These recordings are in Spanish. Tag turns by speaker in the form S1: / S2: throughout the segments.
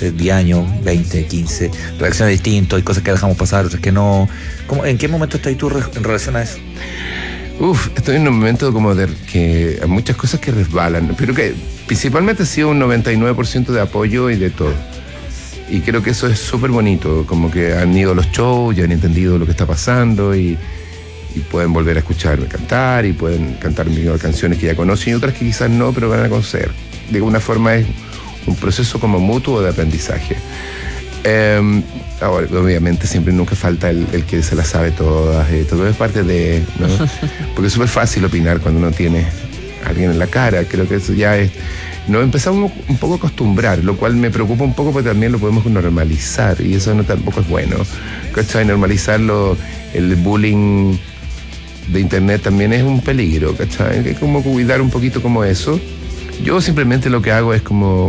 S1: hace 10 años, 20, 15, reacciona distinto, hay cosas que dejamos pasar, otras que no. ¿En qué momento estás tú en relación a eso?
S2: Estoy en un momento como de que hay muchas cosas que resbalan, pero que principalmente ha sido un 99% de apoyo y de todo. Y creo que eso es súper bonito, como que han ido a los shows, ya han entendido lo que está pasando y pueden volver a escucharme cantar y pueden cantar mis canciones que ya conocen y otras que quizás no, pero van a conocer. De alguna forma es un proceso como mutuo de aprendizaje. Ahora, obviamente siempre nunca falta el que se las sabe todas, todo es parte de, ¿no? Porque es súper fácil opinar cuando uno tiene a alguien en la cara. Creo que eso ya es. Nos empezamos un poco a acostumbrar, lo cual me preocupa un poco porque también lo podemos normalizar y eso tampoco es bueno. ¿Cachai? Normalizarlo, el bullying de internet también es un peligro, ¿cachai? Hay que como cuidar un poquito como eso. Yo simplemente lo que hago es como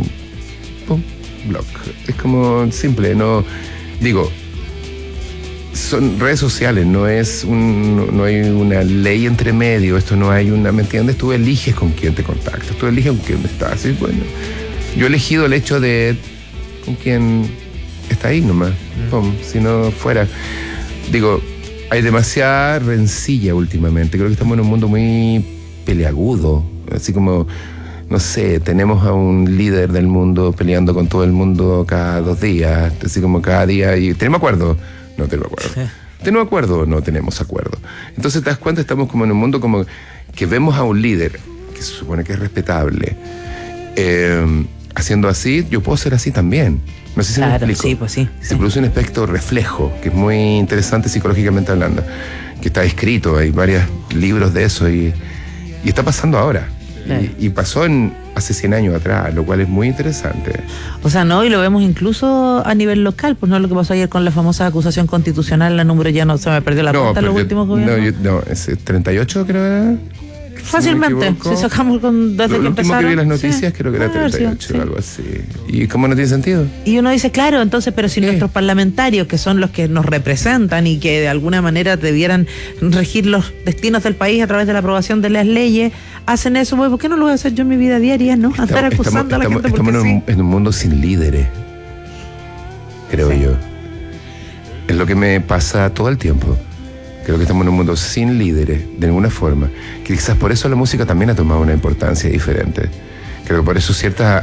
S2: blog. Es como simple, no digo, son redes sociales, no hay una ley entre medio, esto no hay una, ¿me entiendes? Tú eliges con quién te contactas, tú eliges con quién estás, y bueno, yo he elegido el hecho de con quién está ahí nomás, si no fuera, digo, hay demasiada rencilla últimamente, creo que estamos en un mundo muy peleagudo, así como, no sé, tenemos a un líder del mundo peleando con todo el mundo cada 2 días, así como cada día, y ¿tenemos acuerdo? No tenemos acuerdo. Sí. ¿Tenemos acuerdo o no tenemos acuerdo? Entonces te das cuenta, estamos como en un mundo como que vemos a un líder, que se supone que es respetable, haciendo así, yo puedo ser así también. No sé si me explico.
S3: Sí, pues sí.
S2: Se produce un efecto reflejo, que es muy interesante psicológicamente hablando, que está escrito, hay varios libros de eso y está pasando ahora. Y pasó hace 100 años atrás, lo cual es muy interesante.
S3: O sea, no, y lo vemos incluso a nivel local, pues no lo que pasó ayer con la famosa acusación constitucional, la número ya no se me perdió la cuenta en los últimos gobiernos.
S2: No, ese 38 creo era.
S3: Fácilmente, si sacamos desde que empezaron. Lo último que
S2: vi las noticias creo que era 38 o algo así. ¿Y cómo no tiene sentido?
S3: Y uno dice, claro, entonces, pero si nuestros parlamentarios, que son los que nos representan y que de alguna manera debieran regir los destinos del país a través de la aprobación de las leyes, hacen eso, ¿por qué no lo voy a hacer yo en mi vida diaria, no? Andar acusando a la gente porque
S2: estamos en un mundo sin líderes, creo yo. Es lo que me pasa todo el tiempo. Creo que estamos en un mundo sin líderes, de ninguna forma. Que quizás por eso la música también ha tomado una importancia diferente. Creo que por eso ciertas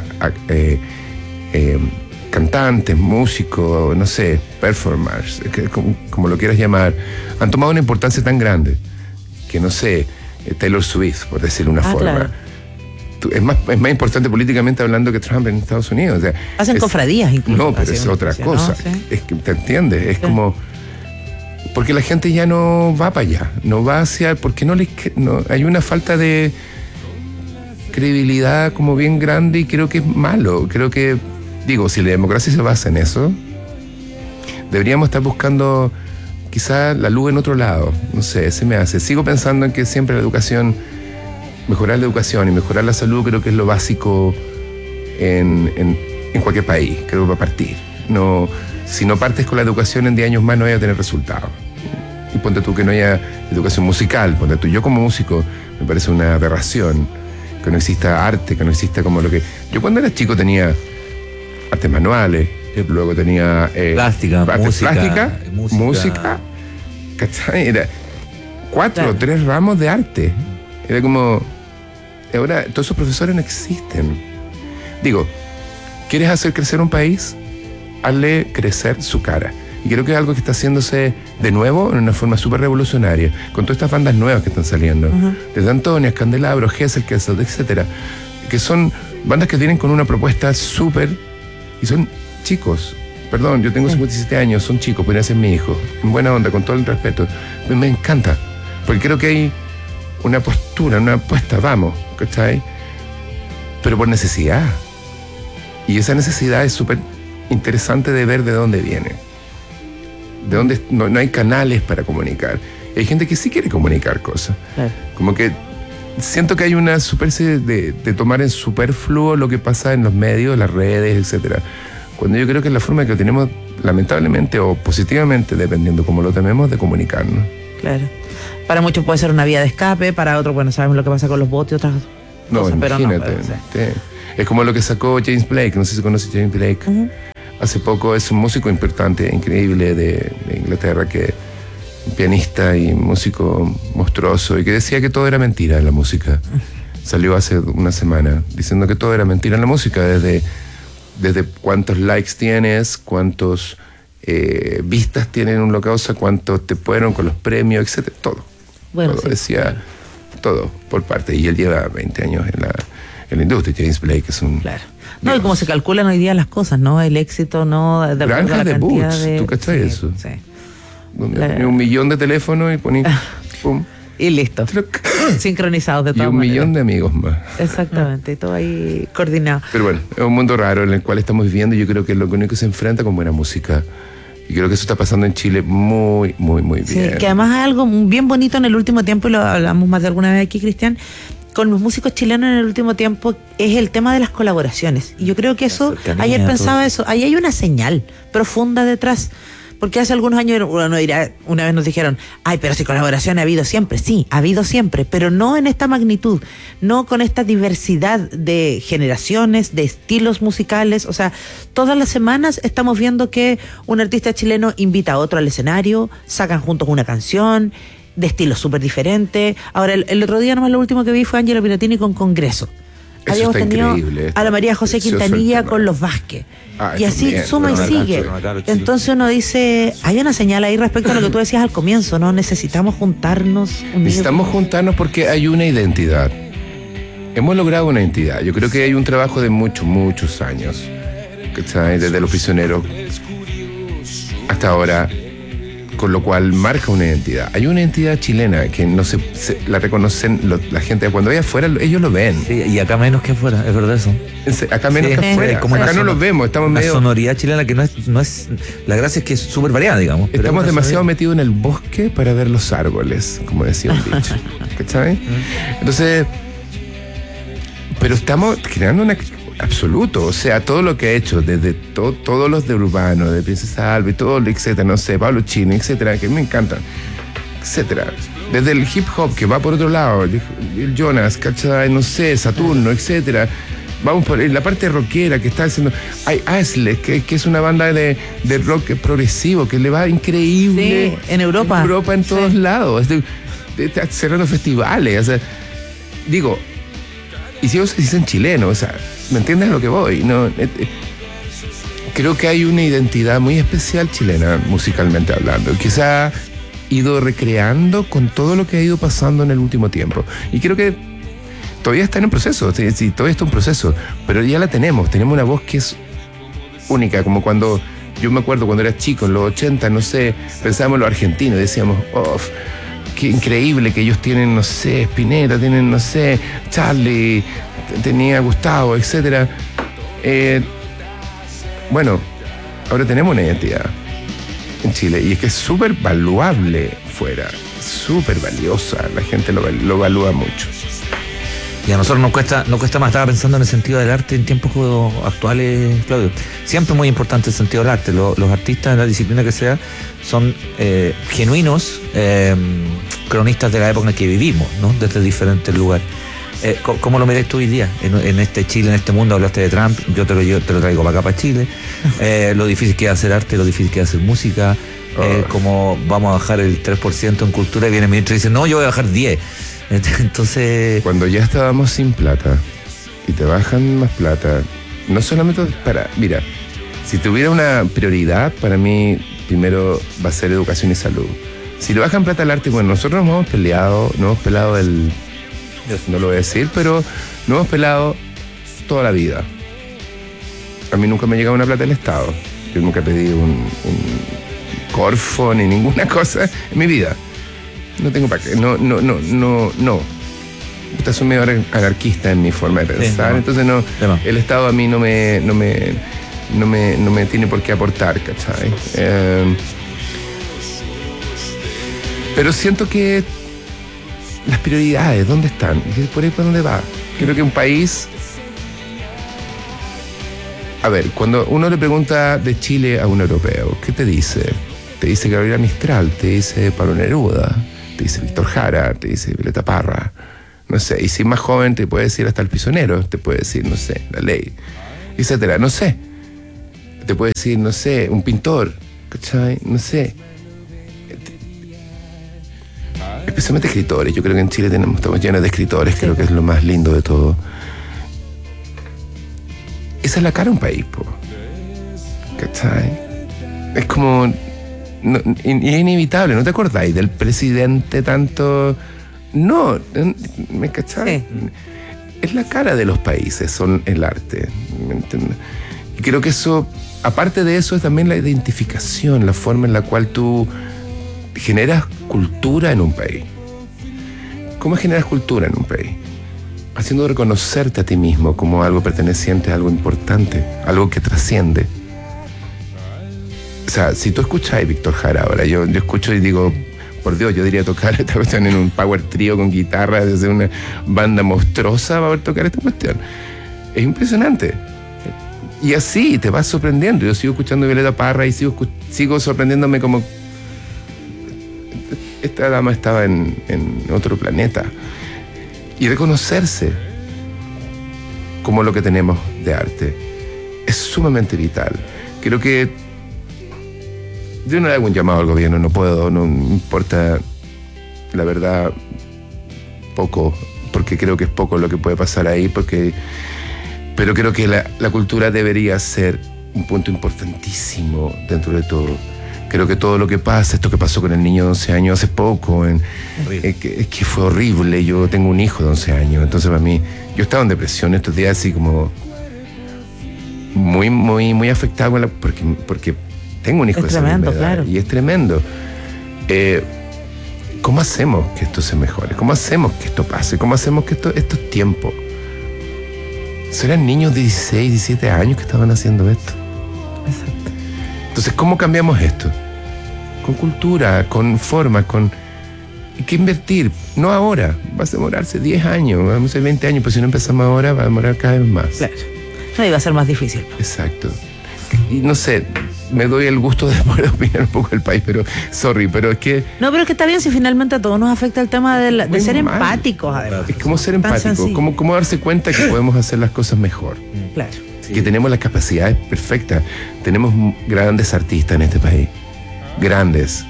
S2: cantantes, músicos, no sé, performers, como lo quieras llamar, han tomado una importancia tan grande que, no sé, Taylor Swift, por decirlo de una forma. Claro. Es más importante políticamente hablando que Trump en Estados Unidos. O sea,
S3: hacen cofradías incluso.
S2: No, pero es otra cosa. ¿No? Sí. Es que, ¿te entiendes? Es como... Porque la gente ya no va para allá, no va hacia... Porque no hay una falta de credibilidad como bien grande y creo que es malo. Creo que, digo, si la democracia se basa en eso, deberíamos estar buscando quizá la luz en otro lado. No sé, se me hace. Sigo pensando en que siempre la educación, mejorar la educación y mejorar la salud creo que es lo básico en cualquier país, creo que va a partir. No, si no partes con la educación en 10 años más no voy a tener resultados. Y ponte tú que no haya educación musical, ponte tú, yo como músico me parece una aberración que no exista arte, que no exista como lo que... Yo cuando era chico tenía artes manuales, luego tenía...
S1: plástica,
S2: música, ¿cachai? Era 4 o 3 ramos de arte. Era como... Ahora todos esos profesores no existen. Digo, ¿quieres hacer crecer un país? Hazle crecer su cara. Y creo que es algo que está haciéndose de nuevo en una forma súper revolucionaria, con todas estas bandas nuevas que están saliendo. Desde Antonia, Candelabro, Gesell, etcétera. Que son bandas que vienen con una propuesta súper... Y son chicos. Perdón, yo tengo 57 años, son chicos, podrían ser mi hijo. En buena onda, con todo el respeto. Me encanta. Porque creo que hay una postura, una apuesta, vamos, ¿cachai? Pero por necesidad. Y esa necesidad es súper interesante de ver de dónde viene. De dónde no hay canales para comunicar. Hay gente que sí quiere comunicar cosas. Claro. Como que siento que hay una superficie de tomar en superfluo lo que pasa en los medios, las redes, etcétera. Cuando yo creo que es la forma que tenemos, lamentablemente o positivamente, dependiendo cómo lo tomemos, de comunicarnos.
S3: Claro. Para muchos puede ser una vía de escape, para otros, bueno, sabemos lo que pasa con los bots y otras cosas,
S2: imagínate, pero no. Es como lo que sacó James Blake, no sé si conoces James Blake. hace poco, es un músico importante, increíble de Inglaterra, que un pianista y músico monstruoso, y que decía que todo era mentira en la música. Salió hace una semana diciendo que todo era mentira en la música, desde cuántos likes tienes, cuántos vistas tienen un Locausa, cuántos te fueron con los premios, etcétera, todo.
S3: Bueno,
S2: todo,
S3: sí,
S2: decía,
S3: claro.
S2: Todo por parte. Y él lleva 20 años en la industria. James Blake es un...
S3: Claro. No, y como se calculan hoy día las cosas, ¿no? El éxito, ¿no? De acuerdo a
S2: Granjas
S3: la
S2: de
S3: cantidad
S2: boots,
S3: de...
S2: ¿tú cachai
S3: Sí,
S2: eso?
S3: sí.
S2: Donde 1 millón de teléfonos y poní pum,
S3: Y listo.
S2: truc,
S3: Sincronizados de
S2: y
S3: todas
S2: 1
S3: maneras.
S2: millón de amigos más.
S3: Exactamente, y todo ahí coordinado.
S2: Pero bueno, es un mundo raro en el cual estamos viviendo, y yo creo que es lo único que se enfrenta con buena música. Y creo que eso está pasando en Chile muy, muy, muy
S3: Sí,
S2: bien.
S3: que además hay algo bien bonito en el último tiempo, y lo hablamos más de alguna vez aquí, Cristian, con los músicos chilenos en el último tiempo, es el tema de las colaboraciones. Y yo creo que eso,
S1: cercanía,
S3: ayer pensaba
S1: todo
S3: eso, ahí hay una señal profunda detrás. Porque hace algunos años uno dirá, una vez nos dijeron, ay, pero si colaboración ha habido siempre. Sí, ha habido siempre, pero no en esta magnitud, no con esta diversidad de generaciones, de estilos musicales. O sea, todas las semanas estamos viendo que un artista chileno invita a otro al escenario, sacan juntos una canción de estilos súper diferentes. Ahora, el otro día nomás lo último que vi fue Ángelo Piratini con Congreso.
S2: Eso
S3: Habíamos
S2: está
S3: tenido
S2: increíble,
S3: a la María José
S2: precioso
S3: Quintanilla
S2: el tema.
S3: con los Vázquez.
S2: Ah,
S3: Y así
S2: también,
S3: suma y
S2: bueno,
S3: sigue.
S1: claro, Chile.
S3: Entonces uno dice, hay una señal ahí respecto a lo que tú decías al comienzo, ¿no? Necesitamos juntarnos, unirnos.
S2: Necesitamos juntarnos porque hay una identidad. Hemos logrado una identidad. Yo creo que hay un trabajo de muchos años, ¿cachai? Desde Los Prisioneros hasta ahora, con lo cual marca una identidad. Hay una identidad chilena que no la reconocen la gente. Cuando vaya afuera, ellos lo ven.
S1: Sí, y acá menos que afuera, es verdad eso.
S2: Acá menos
S1: Sí,
S2: que afuera.
S1: como
S2: Acá
S1: una
S2: no los vemos, estamos
S1: Una
S2: medio...
S1: sonoridad chilena que no es la gracia es que es súper variada, digamos. pero
S2: Estamos
S1: es una
S2: demasiado
S1: sonoridad.
S2: metidos en el bosque para ver los árboles, como decía un dicho. ¿Cachai? Entonces, pero estamos creando una... Absoluto, o sea, todo lo que ha hecho, desde todos los de Urbano, de Princesa Alba y todo, etcétera, no sé, Pablo Chini, etcétera, que me encantan, etcétera. Desde el hip hop que va por otro lado, el Jonas, ¿cachai? No sé, Saturno, etcétera. Vamos por la parte rockera que está haciendo. Hay Asles, que es una banda de rock progresivo que le va increíble.
S3: Sí, en Europa.
S2: En Europa, en todos lados. Está cerrando festivales. O sea, digo, y si ellos dicen chileno, o sea, ¿me entiendes a lo que voy? No, creo que hay una identidad muy especial chilena, musicalmente hablando, que se ha ido recreando con todo lo que ha ido pasando en el último tiempo. Y creo que todavía está en proceso, sí, todavía está en proceso, pero ya la tenemos una voz que es única, como cuando, yo me acuerdo cuando era chico, en los 80, no sé, pensábamos en los argentinos, decíamos, oh, qué increíble que ellos tienen, no sé, Spinetta, tienen, no sé, Charlie, tenía Gustavo, etcétera. Bueno, ahora tenemos una identidad en Chile y es que es súper valuable fuera, súper valiosa, la gente lo evalúa mucho.
S1: Y a nosotros nos cuesta más. Estaba pensando en el sentido del arte en tiempos actuales, Claudio. Siempre muy importante el sentido del arte. Los artistas, de la disciplina que sea, son genuinos cronistas de la época en que vivimos, ¿no? Desde diferentes lugares. ¿Cómo lo miráis tú hoy día? En este Chile, en este mundo, hablaste de Trump, yo te lo traigo para acá, para Chile. Lo difícil que es hacer arte, lo difícil que es hacer música. Como vamos a bajar el 3% en cultura y viene el ministro y dice, no, yo voy a bajar 10%. Entonces...
S2: Cuando ya estábamos sin plata y te bajan más plata, no solamente para... Mira, si tuviera una prioridad, para mí primero va a ser educación y salud. Si le bajan plata al arte, bueno, nosotros nos hemos peleado no lo voy a decir, pero nos hemos peleado toda la vida. A mí nunca me ha llegado una plata del Estado. Yo nunca pedí un Corfo ni ninguna cosa en mi vida. No tengo para qué. No. Usted soy medio anarquista en mi forma de pensar. Sí, entonces no. El Estado a mí no me tiene por qué aportar, ¿cachai? Pero siento que las prioridades, ¿dónde están? ¿Por ahí por dónde va? Creo que un país... A ver, cuando uno le pregunta de Chile a un europeo, ¿qué te dice? Te dice Gabriela Mistral, te dice Pablo Neruda, te dice Víctor Jara, te dice Violeta Parra, no sé, y si es más joven te puede decir hasta El Prisionero, te puede decir, no sé, La Ley, etcétera, no sé. te puede decir, no sé, un pintor, ¿cachai? No sé. Especialmente escritores. Yo creo que en Chile estamos llenos de escritores, creo que es lo más lindo de todo. Esa es la cara de un país, po. ¿Cachai? Es como... y es inevitable, ¿no te acordáis del presidente tanto? No, ¿me cachai? Sí. Es la cara de los países, son el arte, ¿me entiendes? Y creo que eso, aparte de eso, es también la identificación, la forma en la cual tú generas cultura en un país. ¿Cómo generas cultura en un país? Haciendo reconocerte a ti mismo como algo perteneciente a algo importante, algo que trasciende. O sea, si tú escuchas a Víctor Jara ahora, yo escucho y digo, por Dios, yo diría tocar esta cuestión en un power trío con guitarra, desde una banda monstruosa va a tocar esta cuestión. Es impresionante. Y así te vas sorprendiendo. Yo sigo escuchando Violeta Parra y sigo sorprendiéndome como... Esta dama estaba en otro planeta. Y reconocerse como lo que tenemos de arte es sumamente vital. Creo que yo no le hago un llamado al gobierno, no puedo, no me importa, la verdad, poco, porque creo que es poco lo que puede pasar ahí, pero creo que la cultura debería ser un punto importantísimo dentro de todo. Creo que todo lo que pasa, esto que pasó con el niño de 11 años hace poco, que fue horrible. Yo tengo un hijo de 11 años, entonces para mí, yo estaba en depresión estos días, así como muy, muy, muy afectado porque tengo un hijo de esa enfermedad, claro. Y es tremendo. ¿Cómo hacemos que esto se mejore? ¿Cómo hacemos que esto pase? ¿Cómo hacemos que esto es tiempo? Eran niños de 16, 17 años que estaban haciendo esto.
S3: Exacto.
S2: Entonces, ¿cómo cambiamos esto? Con cultura, con forma, hay que invertir. No ahora, va a demorarse 10 años, vamos a ser 20 años, pero si no empezamos ahora va a demorar cada vez más.
S3: Claro. No, y va a ser más difícil.
S2: Exacto. Y no sé, me doy el gusto de poder opinar un poco del país, pero pero es que...
S3: No, pero es que está bien si finalmente a todos nos afecta el tema de ser empáticos, además.
S2: Es como ser empáticos, como darse cuenta que podemos hacer las cosas mejor.
S3: Claro.
S2: Que tenemos las capacidades perfectas. Tenemos grandes artistas en este país. Grandes.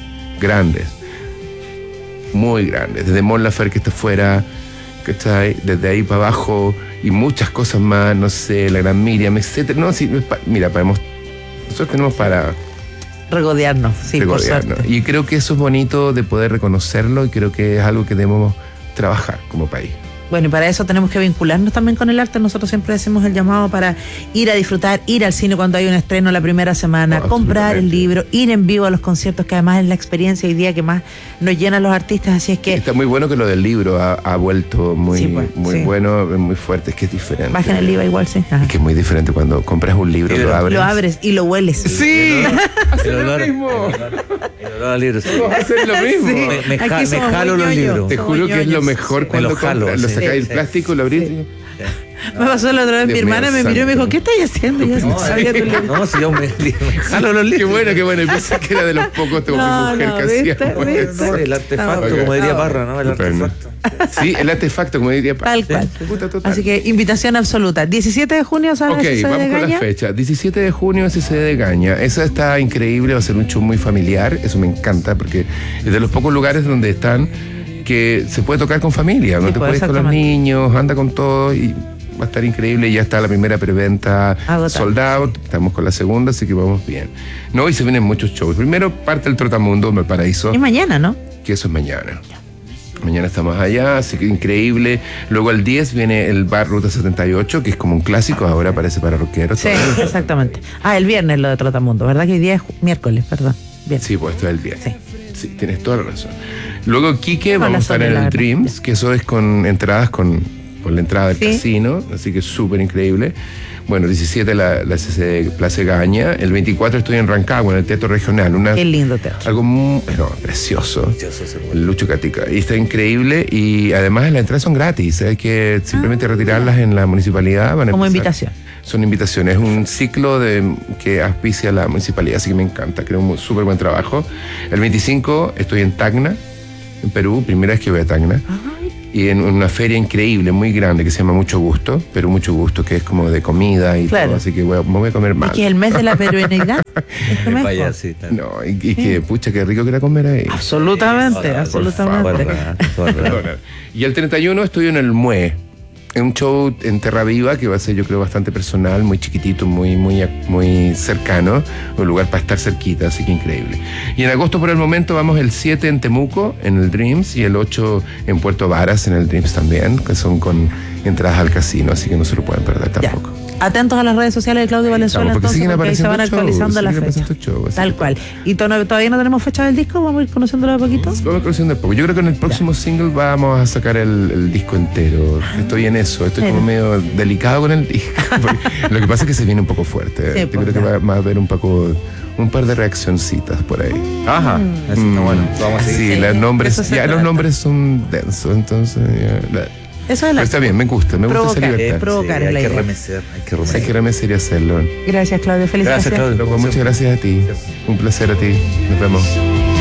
S2: Muy grandes. Desde Mon Laferte, que está afuera, ¿cachai? Desde ahí para abajo, y muchas cosas más, no sé, la gran Miriam, etc. No, sí, mira, nosotros tenemos para
S3: regodearnos, sí,
S2: regodearnos.
S3: Por suerte.
S2: Y creo que eso es bonito de poder reconocerlo, y creo que es algo que debemos trabajar como país.
S3: Bueno, y para eso tenemos que vincularnos también con el arte. Nosotros siempre hacemos el llamado para ir a disfrutar, ir al cine cuando hay un estreno la primera semana, comprar el libro, ir en vivo a los conciertos, que además es la experiencia hoy día que más nos llena a los artistas. Así es que...
S2: Está muy bueno que lo del libro ha vuelto muy bueno, muy fuerte, es que es diferente.
S3: Bajen el IVA igual, sí.
S2: Ajá. Es que es muy diferente cuando compras un libro, lo abres
S3: y lo hueles.
S2: Sí,
S1: el olor,
S2: lo mismo.
S1: El olor al libro. Sí.
S2: Vamos a hacer lo mismo.
S1: Sí. Me jalo los libros.
S2: Te juro que es lo mejor cuando lo sacáis el plástico, lo abrís.
S3: Sí. Me pasó la otra vez, mi hermana me miró y me dijo, ¿qué estás haciendo? Y yo sabía tu libro.
S1: No, si yo me jalo los libros.
S2: Qué bueno. Y pensé que era de los pocos como mi mujer que hacía.
S1: No, el artefacto, como diría Parra, ¿no? El artefacto.
S2: Sí, el artefacto, como diría Parra.
S3: Tal cual. Así que invitación absoluta. 17 de junio, ¿sabes?
S2: Ok, vamos con la fecha. 17 de junio, SCD de Gaña. Esa está increíble, va a ser un show muy familiar. Eso me encanta porque es de los pocos lugares donde están que se puede tocar con familia, no te puedes con los niños, anda con todo y va a estar increíble. Ya está la primera preventa sold out, estamos con la segunda, así que vamos bien. No, y se vienen muchos shows. Primero parte el Trotamundo, Valparaíso.
S3: Es mañana, ¿no?
S2: Que eso es mañana. Mañana estamos allá, así que increíble. Luego el 10 viene el bar Ruta 78, que es como un clásico, ahora parece para rockeros.
S3: Sí, exactamente. El viernes lo de Trotamundo, ¿verdad? Que hoy día es miércoles, perdón. Viernes.
S2: Sí, pues esto es el viernes. Sí, tienes toda la razón. Luego Quique, vamos a estar en el Dreams, que eso es con entradas por la entrada del casino, así que es súper increíble. Bueno, 17 la CC Plaza Gaña, el 24 estoy en Rancagua, en el Teatro Regional.
S3: Qué lindo teatro.
S2: Algo precioso. El Lucho Catica. Y está increíble, y además las entradas son gratis, hay que simplemente retirarlas en la municipalidad.
S3: Como invitación.
S2: Son invitaciones, es un ciclo que auspicia la municipalidad, así que me encanta, creo un súper buen trabajo. El 25 estoy en Tacna, en Perú, primera vez que voy a Tacna. y en una feria increíble, muy grande, que se llama Mucho Gusto, pero Mucho Gusto, que es como de comida y
S3: Claro.
S2: todo, así que me voy a comer más.
S3: Es que es el mes de la peruanidad. Este mes,
S1: Vaya,
S3: po.
S1: sí, tal.
S2: No, y que, pucha, qué rico que era comer ahí.
S3: Absolutamente,
S1: Por
S3: absolutamente.
S2: Perdona. Y el 31 estoy en el MUE. Es un show en Terra Viva que va a ser, yo creo, bastante personal, muy chiquitito, muy cercano, un lugar para estar cerquita, así que increíble. Y en agosto, por el momento, vamos el 7 en Temuco, en el Dreams, y el 8 en Puerto Varas, en el Dreams también, que son con entradas al casino, así que no se lo pueden perder
S3: Ya.
S2: tampoco.
S3: Atentos a las redes sociales de Claudio Valenzuela,
S2: Estamos, porque
S3: entonces,
S2: siguen
S3: porque ahí se van
S2: apareciendo
S3: actualizando
S2: shows,
S3: las
S2: siguen
S3: fechas.
S2: apareciendo shows, así
S3: Tal
S2: que-
S3: cual. ¿Y todavía no tenemos fecha del disco? ¿Vamos a ir conociéndolo de a poquito?
S2: Vamos conociendo un poco. Yo creo que en el próximo single vamos a sacar el disco entero. Estoy en eso, estoy como medio delicado con el disco. Lo que pasa es que se viene un poco fuerte.
S3: Sí,
S2: Yo
S3: pues,
S2: creo que va a haber un par de reaccioncitas por ahí.
S1: Ajá, eso está bueno. Vamos a seguir.
S2: Sí, los nombres,
S3: eso se
S2: ya
S3: trata.
S2: los nombres son densos, entonces
S3: Eso es
S2: pero está bien, me gusta esa
S3: Provocar,
S2: libertad.
S3: provocar
S1: Sí,
S3: es la
S1: hay que
S3: idea.
S1: remecer, hay que
S2: Hay
S1: remecer.
S2: que remecer y hacerlo.
S3: Gracias, Claudio. Felicidades.
S1: Gracias, Claudio.
S2: Loco, muchas gracias a ti. Un placer a ti. Nos vemos.